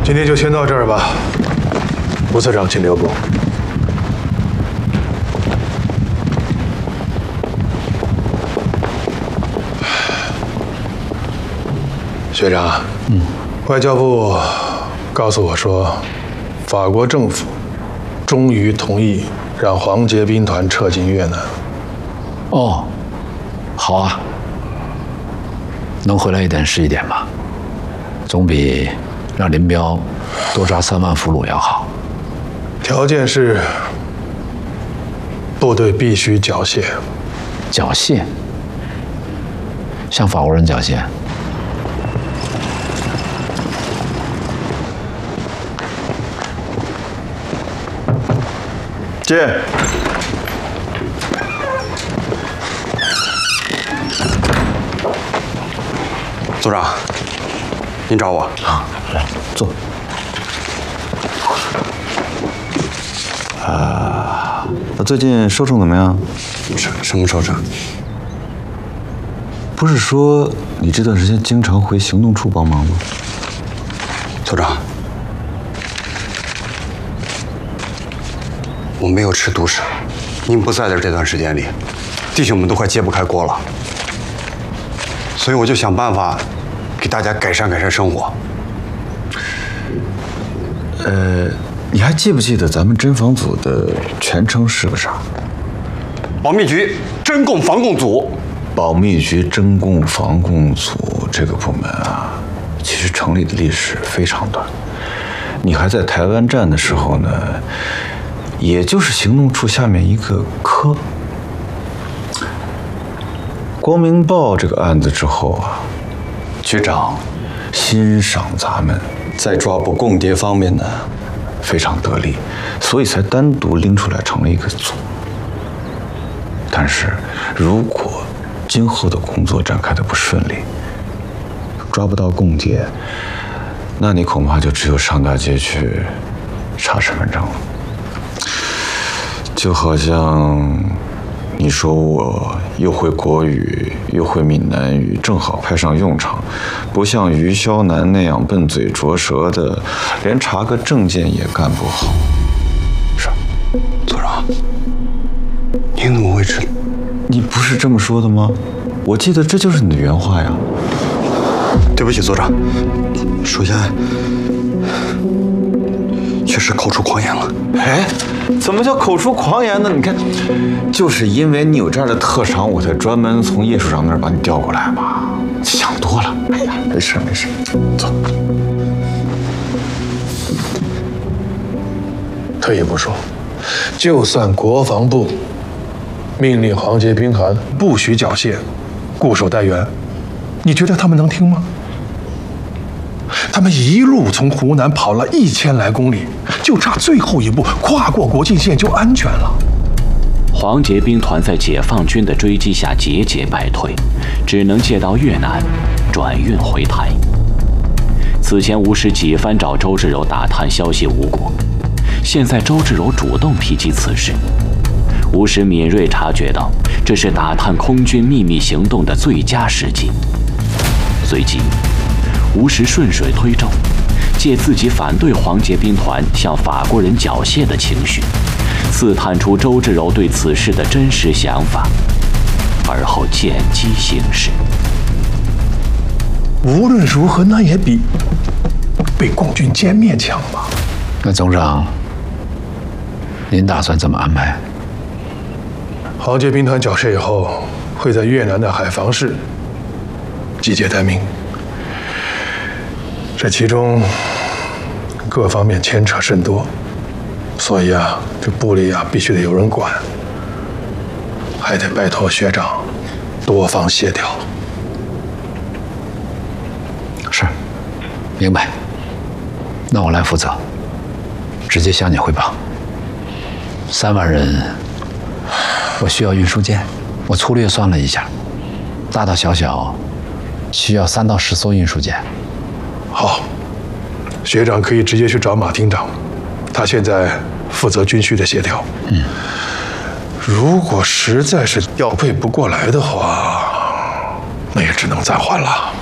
今天就先到这儿吧。吴次长，请留步。学长，外交部告诉我说，法国政府终于同意让黄捷兵团撤进越南。 哦，好啊，能回来一点是一点吧，总比让林彪多抓3万俘虏要好。 条件是部队必须缴械。 缴械？向法国人缴械？ 进。 组长，您找我啊？来坐。 那最近收成怎么样？ 什么收成？ 不是说你这段时间经常回行动处帮忙吗？ 组长，我没有吃独食。您不在的这段时间里，弟兄们都快揭不开锅了，所以我就想办法给大家改善生活。 你还记不记得咱们侦防组的全称是个啥？ 保密局侦共防共组。 保密局侦共防共组这个部门啊，其实成立的历史非常短。你还在台湾站的时候呢，也就是行动处下面一个科。光明报这个案子之后啊，局长欣赏咱们在抓捕共谍方面呢非常得力，所以才单独拎出来成了一个组。但是如果今后的工作展开的不顺利，抓不到共谍，那你恐怕就只有上大街去查身份证了。就好像你说我又会国语又会闽南语，正好派上用场，不像于霄南那样笨嘴拙舌的，连查个证件也干不好。是， 组长，您怎么会知道？ 你不是这么说的吗？我记得这就是你的原话呀。 对不起，组长，属下确实口出狂言了。 哎，怎么叫口出狂言呢？你看，就是因为你有这样的特长，我才专门从叶署长那儿把你调过来嘛。想多了。哎呀，没事没事，走。 退一步说，就算国防部命令黄捷兵团不许缴械，固守待援，你觉得他们能听吗？他们一路从湖南跑了1000来公里，就差最后一步跨过国境线就安全了。 黄捷兵团在解放军的追击下节节败退，只能借道越南转运回台。此前吴石几番找周至柔打探消息无果，现在周至柔主动提及此事。吴石敏锐察觉到，这是打探空军秘密行动的最佳时机。随即，吴石顺水推舟，借自己反对黄捷兵团向法国人缴械的情绪，刺探出周至柔对此事的真实想法，而后见机行事。 无论如何，那也比被共军歼灭强吧？ 那总长，您打算怎么安排？ 黄捷兵团缴械以后，会在越南的海防市集结待命。这其中各方面牵扯甚多，所以啊，这部里啊必须得有人管，还得拜托学长多方协调。 是，明白。那我来负责，直接向你汇报。3万人，我需要运输舰，我粗略算了一下，大大小小需要3到10艘运输舰。 好，学长可以直接去找马厅长，他现在负责军需的协调。如果实在是调配不过来的话，那也只能暂缓了。